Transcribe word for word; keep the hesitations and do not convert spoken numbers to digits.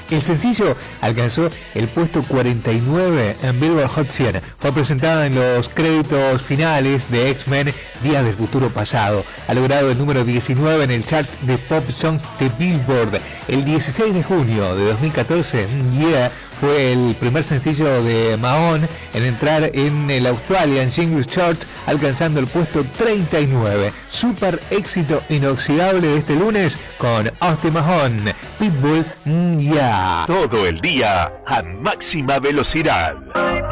El sencillo alcanzó el puesto cuarenta y nueve en Billboard Hot cien. Fue presentada en los créditos finales de X-Men Días del Futuro Pasado. Ha logrado el número diecinueve en el chart de Pop Songs de Billboard. El dieciséis de junio de dos mil catorce, Yeah fue el primer sencillo de Mahon en entrar en el Australian Singles Chart, alcanzando el puesto treinta y nueve. Super éxito inoxidable de este lunes con Austin Mahon, Pitbull, Yeah. Todo el día a máxima velocidad.